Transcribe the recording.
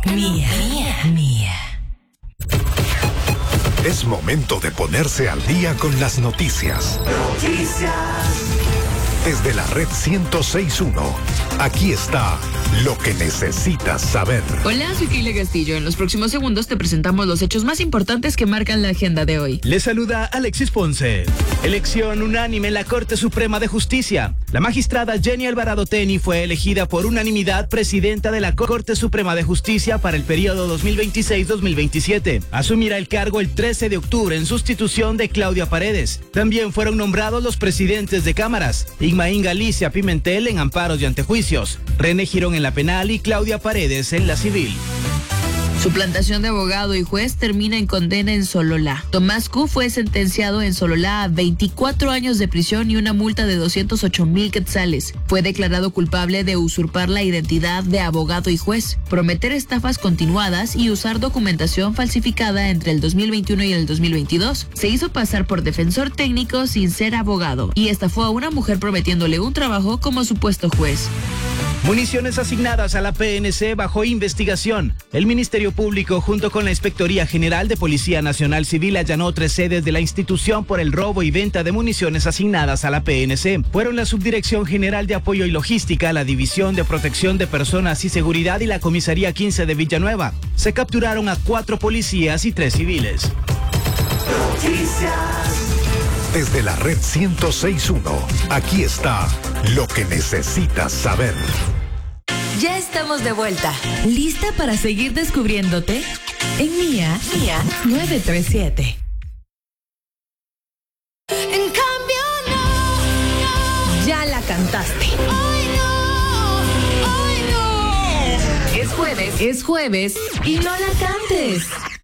Mía. Es momento de ponerse al día con las noticias. Desde la red 106.1, aquí está lo que necesitas saber. Hola, soy Keila Castillo. En los próximos segundos te presentamos los hechos más importantes que marcan la agenda de hoy. Les saluda Alexis Ponce. Elección unánime en la Corte Suprema de Justicia. La magistrada Jenny Alvarado Teni fue elegida por unanimidad presidenta de la Corte Suprema de Justicia para el periodo 2026-2027. Asumirá el cargo el 13 de octubre en sustitución de Claudia Paredes. También fueron nombrados los presidentes de cámaras: Igmaín Galicia Pimentel en amparos y antejuicios, René Girón en la penal y Claudia Paredes en la civil. Suplantación de abogado y juez termina en condena en Sololá. Tomás Q fue sentenciado en Sololá a 24 años de prisión y una multa de 208,000 quetzales. Fue declarado culpable de usurpar la identidad de abogado y juez, prometer estafas continuadas y usar documentación falsificada entre el 2021 y el 2022. Se hizo pasar por defensor técnico sin ser abogado y estafó a una mujer prometiéndole un trabajo como supuesto juez. Municiones asignadas a la PNC bajo investigación. El Ministerio Público, junto con la Inspectoría General de Policía Nacional Civil, allanó 3 sedes de la institución por el robo y venta de municiones asignadas a la PNC. Fueron la Subdirección General de Apoyo y Logística, la División de Protección de Personas y Seguridad y la Comisaría 15 de Villanueva. Se capturaron a 4 policías y 3 civiles. Desde la red 106.1, aquí está lo que necesitas saber. Ya estamos de vuelta. ¿Lista para seguir descubriéndote? En Mía 937. En cambio no. Ya la cantaste. Ay no. Es jueves y no la cantes.